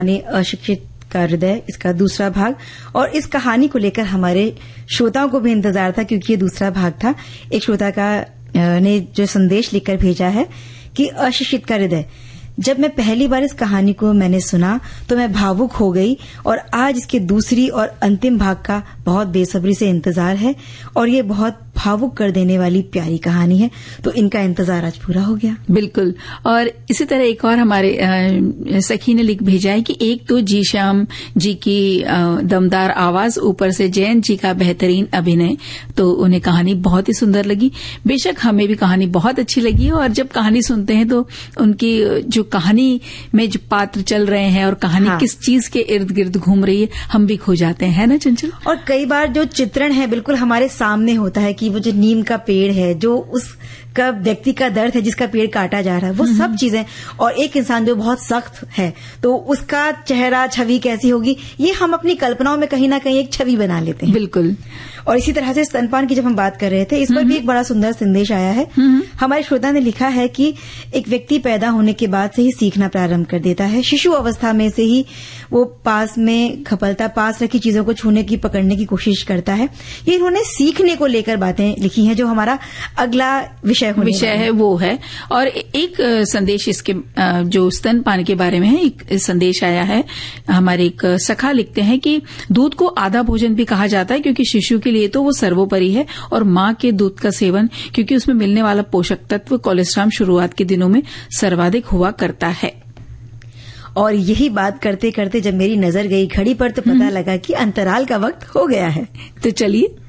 अशिक्षित का हृदय, इसका दूसरा भाग। और इस कहानी को लेकर हमारे श्रोताओं को भी इंतजार था, क्योंकि ये दूसरा भाग था। एक श्रोता ने जो संदेश लिखकर भेजा है कि अशिक्षित का हृदय, जब मैं पहली बार इस कहानी को मैंने सुना तो मैं भावुक हो गई, और आज इसके दूसरी और अंतिम भाग का बहुत बेसब्री से इंतजार है। और ये बहुत भावुक कर देने वाली प्यारी कहानी है, तो इनका इंतजार आज पूरा हो गया। बिल्कुल। और इसी तरह एक और हमारे सखी ने लिख भेजा है कि एक तो जी श्याम जी की दमदार आवाज, ऊपर से जयंत जी का बेहतरीन अभिनय, तो उन्हें कहानी बहुत ही सुंदर लगी। बेशक हमें भी कहानी बहुत अच्छी लगी, और जब कहानी सुनते हैं तो उनकी जो कहानी में जो पात्र चल रहे हैं और कहानी किस चीज के इर्द गिर्द घूम रही है, हम भी खो जाते हैं, है ना चंचल? और कई बार जो चित्रण है बिल्कुल हमारे सामने होता है कि वो जो नीम का पेड़ है, जो उसका व्यक्ति का दर्द है जिसका पेड़ काटा जा रहा है, वो सब चीजें, और एक इंसान जो बहुत सख्त है तो उसका चेहरा छवि कैसी होगी, ये हम अपनी कल्पनाओं में कहीं ना कहीं एक छवि बना लेते हैं। बिल्कुल। और इसी तरह से स्तनपान की जब हम बात कर रहे थे, इस पर भी एक बड़ा सुंदर संदेश आया है। हमारे श्रोता ने लिखा है कि एक व्यक्ति पैदा होने के बाद से ही सीखना प्रारंभ कर देता है। शिशु अवस्था में से ही वो पास रखी चीजों को छूने की, पकड़ने की कोशिश करता है। ये इन्होंने सीखने को लेकर बातें लिखी हैं, जो हमारा अगला विषय है वो है। और एक संदेश इसके जो स्तनपान के बारे में है, एक संदेश आया है। हमारे एक सखा लिखते हैं कि दूध को आधा भोजन भी कहा जाता है, क्योंकि शिशु के लिए तो वो सर्वोपरि है, और मां के दूध का सेवन, क्योंकि उसमें मिलने वाला पोषक तत्व कोलेस्ट्रॉल शुरुआत के दिनों में सर्वाधिक हुआ करता है। और यही बात करते करते जब मेरी नजर गई घड़ी पर, तो पता लगा कि अंतराल का वक्त हो गया है। तो चलिए